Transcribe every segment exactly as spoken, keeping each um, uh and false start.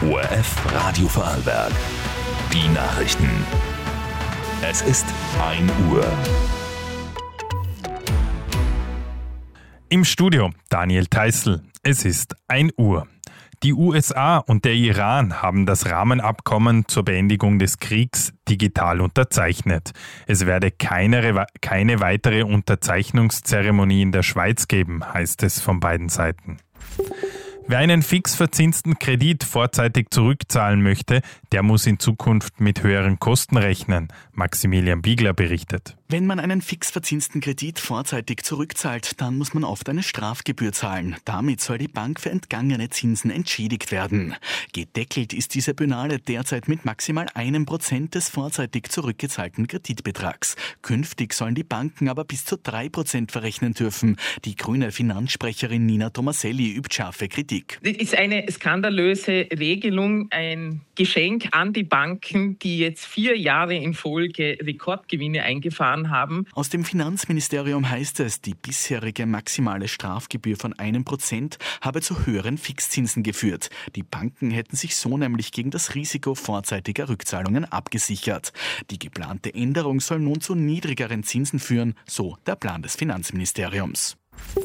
O R F Radio Vorarlberg. Die Nachrichten. Es ist ein Uhr. Im Studio Daniel Theißl. Es ist ein Uhr. Die U S A und der Iran haben das Rahmenabkommen zur Beendigung des Kriegs digital unterzeichnet. Es werde keine, keine weitere Unterzeichnungszeremonie in der Schweiz geben, heißt es von beiden Seiten. Wer einen fix verzinsten Kredit vorzeitig zurückzahlen möchte, der muss in Zukunft mit höheren Kosten rechnen, Maximilian Biegler berichtet. Wenn man einen fix verzinsten Kredit vorzeitig zurückzahlt, dann muss man oft eine Strafgebühr zahlen. Damit soll die Bank für entgangene Zinsen entschädigt werden. Gedeckelt ist diese Penale derzeit mit maximal einem Prozent des vorzeitig zurückgezahlten Kreditbetrags. Künftig sollen die Banken aber bis zu drei Prozent verrechnen dürfen. Die grüne Finanzsprecherin Nina Tomaselli übt scharfe Kritik. Das ist eine skandalöse Regelung, ein Geschenk an die Banken, die jetzt vier Jahre in Folge Rekordgewinne eingefahren haben. Aus dem Finanzministerium heißt es, die bisherige maximale Strafgebühr von einem Prozent habe zu höheren Fixzinsen geführt. Die Banken hätten sich so nämlich gegen das Risiko vorzeitiger Rückzahlungen abgesichert. Die geplante Änderung soll nun zu niedrigeren Zinsen führen, so der Plan des Finanzministeriums.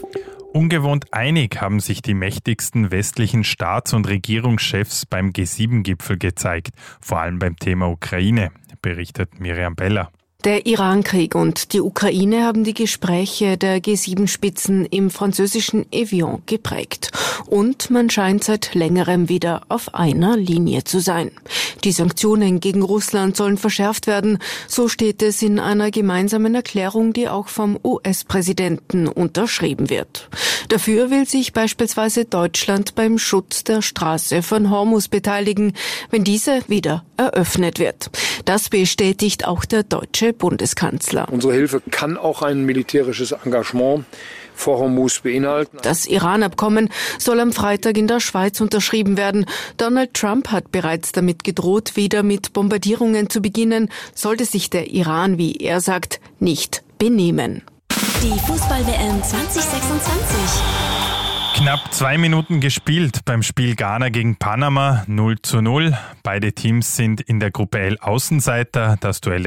Ungewohnt einig haben sich die mächtigsten westlichen Staats- und Regierungschefs beim G sieben Gipfel gezeigt, vor allem beim Thema Ukraine, berichtet Miriam Beller. Der Irankrieg und die Ukraine haben die Gespräche der G sieben Spitzen im französischen Evian geprägt. Und man scheint seit längerem wieder auf einer Linie zu sein. Die Sanktionen gegen Russland sollen verschärft werden, so steht es in einer gemeinsamen Erklärung, die auch vom U S-Präsidenten unterschrieben wird. Dafür will sich beispielsweise Deutschland beim Schutz der Straße von Hormuz beteiligen, wenn diese wieder eröffnet wird. Das bestätigt auch der deutsche Bundeskanzler. Unsere Hilfe kann auch ein militärisches Engagement vor Hormuz beinhalten. Das Iran-Abkommen soll am Freitag in der Schweiz unterschrieben werden. Donald Trump hat bereits damit gedroht, wieder mit Bombardierungen zu beginnen, sollte sich der Iran, wie er sagt, nicht benehmen. Die Fußball-W M zwanzig sechsundzwanzig. Knapp zwei Minuten gespielt beim Spiel Ghana gegen Panama, null zu null. Beide Teams sind in der Gruppe L Außenseiter. Das Duell